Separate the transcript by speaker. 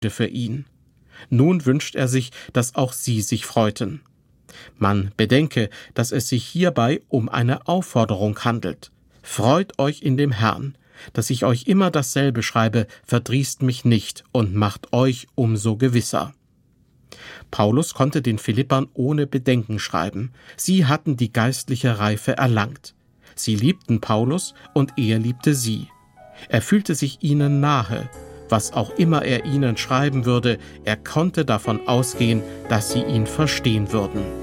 Speaker 1: für ihn. Nun wünscht er sich, dass auch sie sich freuten. Man bedenke, dass es sich hierbei um eine Aufforderung handelt. Freut euch in dem Herrn. Dass ich euch immer dasselbe schreibe, verdrießt mich nicht und macht euch umso gewisser. Paulus konnte den Philippern ohne Bedenken schreiben. Sie hatten die geistliche Reife erlangt. Sie liebten Paulus und er liebte sie. Er fühlte sich ihnen nahe. Was auch immer er ihnen schreiben würde, er konnte davon ausgehen, dass sie ihn verstehen würden.